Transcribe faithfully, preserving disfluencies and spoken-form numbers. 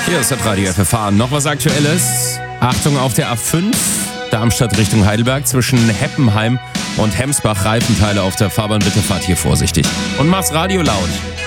Hier ist das Radio F F H. Noch was Aktuelles. Achtung auf der A fünf, Darmstadt Richtung Heidelberg, zwischen Heppenheim und Hemsbach. Reifenteile auf der Fahrbahn, bitte fahrt hier vorsichtig. Und mach's Radio laut.